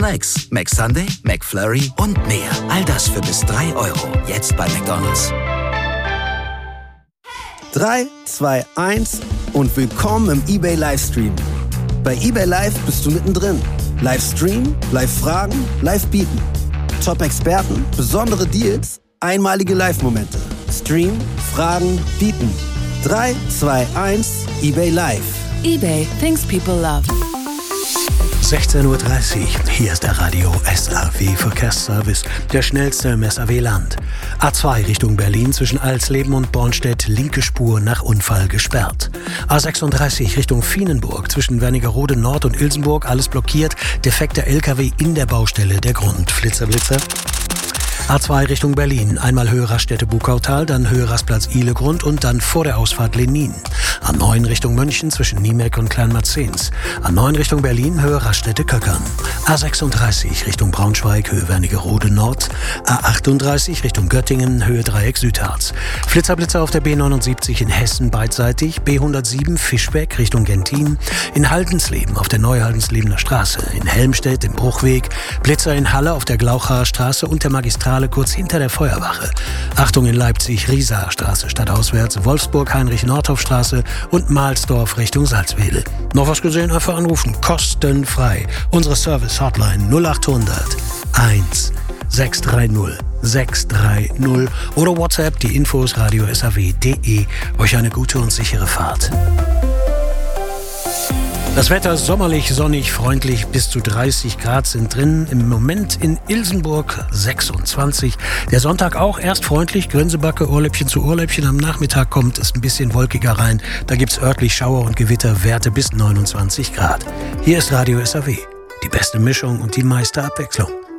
Snacks, McSunday, McFlurry und mehr. All das für bis 3 €. Jetzt bei McDonald's. 3, 2, 1 und willkommen im eBay Livestream. Bei eBay Live bist du mittendrin. Livestream, Live-Fragen, Live-Bieten. Top-Experten, besondere Deals, einmalige Live-Momente. Stream, Fragen, Bieten. 3, 2, 1, eBay Live. eBay, things people love. 16:30 Uhr, hier ist der Radio SAW Verkehrsservice, der schnellste im SAW-Land. A2 Richtung Berlin zwischen Alsleben und Bornstedt, linke Spur nach Unfall gesperrt. A36 Richtung Vienenburg zwischen Wernigerode Nord und Ilsenburg, alles blockiert, defekter LKW in der Baustelle, der Grund. Flitzer. A2 Richtung Berlin, einmal Höhe Raststätte Bukautal, dann Höhe Rastplatz Ihlegrund und dann vor der Ausfahrt Lenin. A9 Richtung München zwischen Niemek und Kleinmarzens. A9 Richtung Berlin, Höhe Raststätte Köckern. A36 Richtung Braunschweig, Höhe Wernigerode Nord. A38 Richtung Göttingen, Höhe Dreieck Südharz. Flitzer auf der B79 in Hessen beidseitig. B107 Fischbeck Richtung Gentin. In Haldensleben auf der Neuhaldenslebener Straße. In Helmstedt im Bruchweg. Blitzer in Halle auf der Glauchaer Straße und der Magistrale kurz hinter der Feuerwache. Achtung in Leipzig, Riesaer Straße stadtauswärts, Wolfsburg, Heinrich-Nordhoff-Straße und Mahlsdorf Richtung Salzwedel. Noch was gesehen? Einfach anrufen. Kostenfrei. Unsere Service-Hotline 0800 1 630 630 oder WhatsApp die Infos radiosaw.de. Euch eine gute und sichere Fahrt. Das Wetter sommerlich, sonnig, freundlich, bis zu 30 Grad sind drin. Im Moment in Ilsenburg 26. Der Sonntag auch erst freundlich, Grünsebacke, Ohrläppchen zu Ohrläppchen. Am Nachmittag kommt es ein bisschen wolkiger rein. Da gibt's örtlich Schauer und Gewitter, Werte bis 29 Grad. Hier ist Radio SAW. Die beste Mischung und die meiste Abwechslung.